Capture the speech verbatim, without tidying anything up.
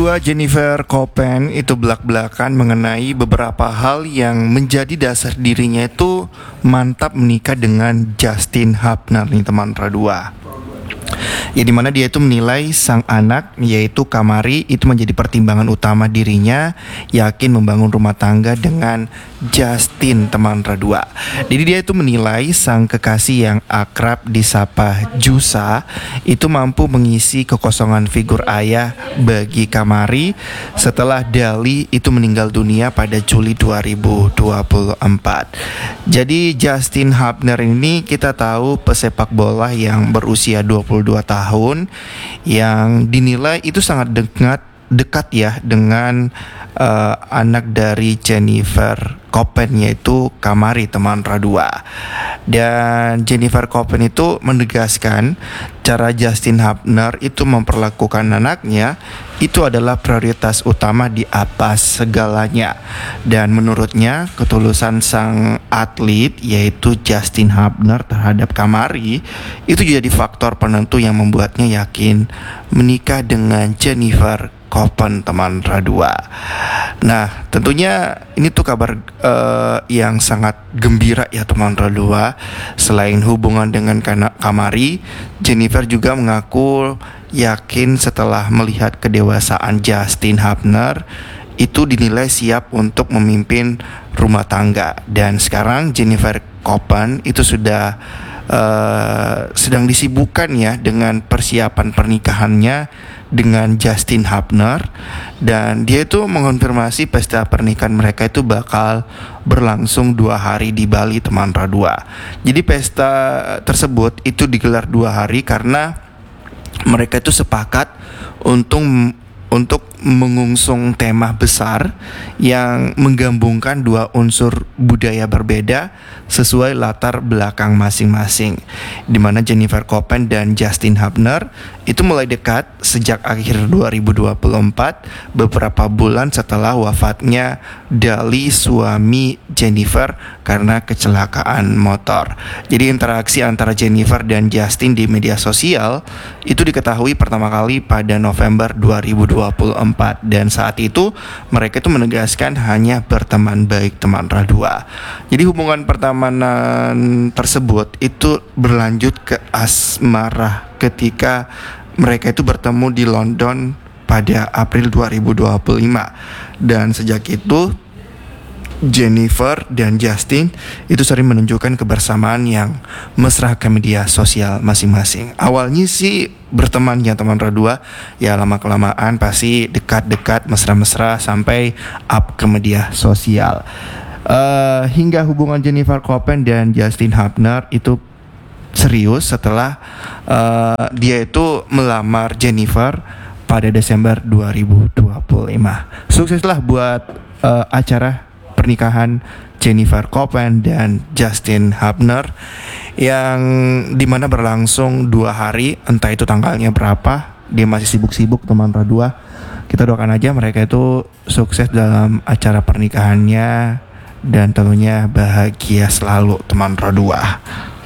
Dua Jennifer Copen itu belak-belakan mengenai beberapa hal yang menjadi dasar dirinya itu mantap menikah dengan Justin Hubner nih teman Radua. Ya dimana dia itu menilai sang anak yaitu Kamari itu menjadi pertimbangan utama dirinya yakin membangun rumah tangga dengan Justin teman Radua. Jadi dia itu menilai sang kekasih yang akrab disapa Jusa itu mampu mengisi kekosongan figur ayah bagi Kamari setelah Dali itu meninggal dunia pada Juli dua ribu dua puluh empat. Jadi Justin Hubner ini kita tahu pesepak bola yang berusia dua puluh dua tahun yang dinilai itu sangat dekat dekat ya dengan uh, anak dari Jennifer Copen yaitu Kamari teman Radua. Dan Jennifer Copen itu menegaskan cara Justin Hubner itu memperlakukan anaknya itu adalah prioritas utama di atas segalanya. Dan menurutnya ketulusan sang atlet yaitu Justin Hubner terhadap Kamari itu jadi faktor penentu yang membuatnya yakin menikah dengan Jennifer Copen teman Radua. Nah tentunya ini tuh kabar uh, yang sangat gembira ya teman Radua. Selain hubungan dengan Kamari, Jennifer juga mengaku yakin setelah melihat kedewasaan Justin Hubner itu dinilai siap untuk memimpin rumah tangga. Dan sekarang Jennifer Copen itu sudah uh, sedang disibukkan ya dengan persiapan pernikahannya dengan Justin Hubner. Dan dia itu mengonfirmasi pesta pernikahan mereka itu bakal berlangsung dua hari di Bali teman Radua. Jadi pesta tersebut itu digelar dua hari karena mereka itu sepakat untuk untuk mengusung tema besar yang menggabungkan dua unsur budaya berbeda sesuai latar belakang masing-masing, di mana Jennifer Copen dan Justin Hubner itu mulai dekat sejak akhir dua ribu dua puluh empat, beberapa bulan setelah wafatnya Dali suami Jennifer karena kecelakaan motor. Jadi interaksi antara Jennifer dan Justin di media sosial itu diketahui pertama kali pada November dua ribu dua puluh empat, dan saat itu mereka itu menegaskan hanya berteman baik teman Radua. Jadi hubungan pertemanan tersebut itu berlanjut ke asmara ketika mereka itu bertemu di London pada April dua ribu dua puluh lima. Dan sejak itu Jennifer dan Justin itu sering menunjukkan kebersamaan yang mesra ke media sosial masing-masing. Awalnya sih berteman ya teman Radua, ya lama-kelamaan pasti dekat-dekat mesra-mesra sampai up ke media sosial. Uh, hingga hubungan Jennifer Copen dan Justin Hubner itu serius setelah uh, dia itu melamar Jennifer pada Desember dua ribu dua puluh lima. Sukseslah buat uh, acara pernikahan Jennifer Copen dan Justin Hubner yang dimana berlangsung dua hari, entah itu tanggalnya berapa, dia masih sibuk-sibuk teman Radua. Kita doakan aja mereka itu sukses dalam acara pernikahannya dan tentunya bahagia selalu teman Radua.